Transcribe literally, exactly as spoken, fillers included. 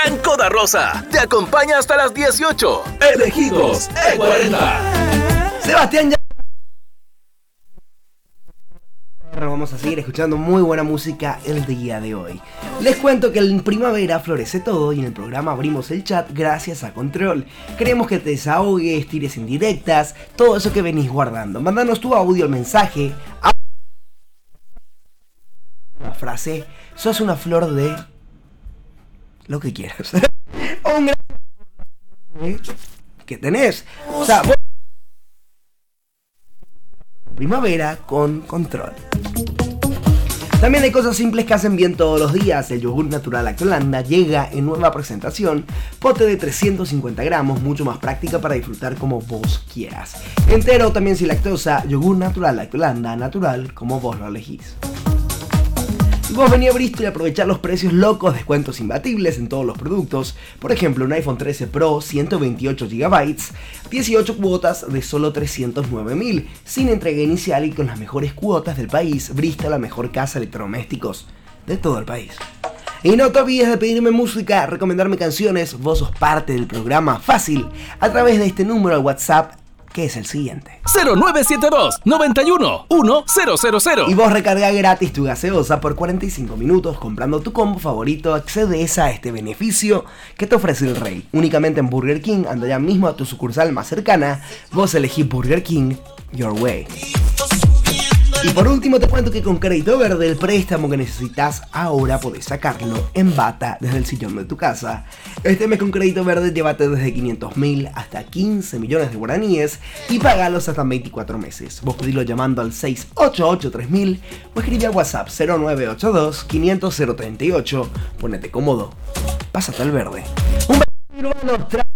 Franco da Rosa te acompaña hasta las dieciocho. Elegidos E cuarenta. Sebastián ya... Vamos a seguir escuchando muy buena música el día de hoy. Les cuento que en primavera florece todo y en el programa abrimos el chat gracias a Control. Queremos que te desahogues, tires indirectas, todo eso que venís guardando. Mándanos tu audio, el mensaje, una frase, sos una flor de lo que quieras. Un gran... ¿Qué tenés? O sea, vos... primavera con Control. También hay cosas simples que hacen bien todos los días. El yogur natural Lactolanda llega en nueva presentación, pote de trescientos cincuenta gramos, mucho más práctica para disfrutar como vos quieras. Entero, también sin lactosa, yogur natural Lactolanda, natural como vos lo elegís. Y vos vení a Bristol y aprovechar los precios locos, descuentos imbatibles en todos los productos. Por ejemplo, un iPhone trece Pro, ciento veintiocho gigabytes, dieciocho cuotas de solo trescientos nueve mil, sin entrega inicial y con las mejores cuotas del país. Bristol, la mejor casa de electrodomésticos de todo el país. Y no te olvides de pedirme música, recomendarme canciones, vos sos parte del programa fácil, a través de este número de WhatsApp, que es el siguiente: cero nueve siete dos, noventa y uno, uno cero cero cero. Y vos recarga gratis tu gaseosa por cuarenta y cinco minutos comprando tu combo favorito. Accedes a este beneficio que te ofrece el Rey únicamente en Burger King. Anda ya mismo a tu sucursal más cercana. Vos elegís Burger King your way. Y por último te cuento que con Crédito Verde el préstamo que necesitas ahora podés sacarlo en bata desde el sillón de tu casa. Este mes con Crédito Verde llévate desde quinientos mil hasta quince millones de guaraníes y pagalos hasta veinticuatro meses. Vos pedilo llamando al seis ocho ocho tres mil o escribe a WhatsApp cero nueve ocho dos, quinientos, cero treinta y ocho. Ponete cómodo, pásate al verde. Un beso urbano.